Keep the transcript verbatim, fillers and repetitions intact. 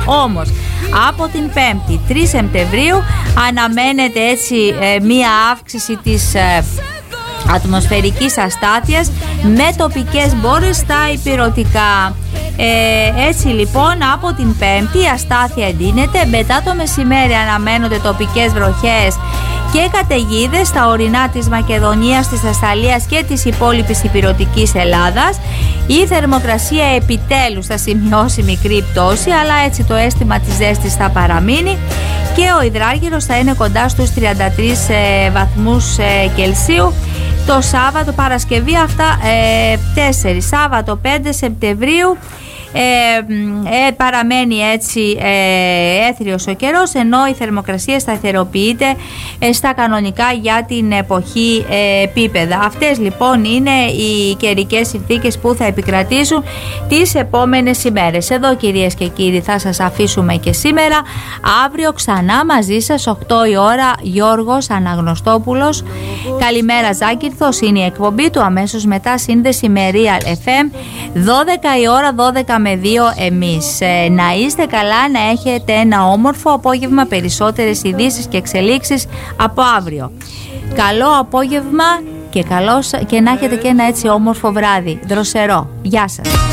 Όμως από την πέμπτη τρεις Σεπτεμβρίου αναμένεται έτσι ε, μία αύξηση της ε, ατμοσφαιρικής αστάθειας με τοπικές μπόρες στα ηπειρωτικά. Ε, έτσι λοιπόν από την πέμπτη η αστάθεια εντείνεται. Μετά το μεσημέρι αναμένονται τοπικές βροχές και καταιγίδες στα ορεινά της Μακεδονίας, της Θεσσαλίας και της υπόλοιπης ηπειρωτικής Ελλάδας. Η θερμοκρασία επιτέλους θα σημειώσει μικρή πτώση, αλλά έτσι το αίσθημα της ζέστης θα παραμείνει και ο υδράργυρος θα είναι κοντά στους τριάντα τρεις ε, βαθμούς ε, Κελσίου. Το Σάββατο, Παρασκευή, αυτά ε, τέσσερις, Σάββατο πέντε Σεπτεμβρίου ε, ε, παραμένει έτσι ε, έθριος ο καιρός, ενώ η θερμοκρασία σταθεροποιείται ε, στα κανονικά για την εποχή ε, επίπεδα. Αυτές λοιπόν είναι οι καιρικές συνθήκες που θα επικρατήσουν τις επόμενες ημέρες. Εδώ κυρίες και κύριοι θα σας αφήσουμε και σήμερα. Αύριο ξανά μαζί σας οκτώ η ώρα Γιώργος Αναγνωστόπουλος. Καλημέρα Ζάκυρθος είναι η εκπομπή του, αμέσως μετά σύνδεση με Real εφ εμ δώδεκα η ώρα, δώδεκα με δύο εμείς. Ε, να είστε καλά, να έχετε ένα όμορφο απόγευμα, περισσότερες ειδήσεις και εξελίξεις από αύριο. Καλό απόγευμα και, καλώς, και να έχετε και ένα έτσι όμορφο βράδυ, δροσερό. Γεια σας.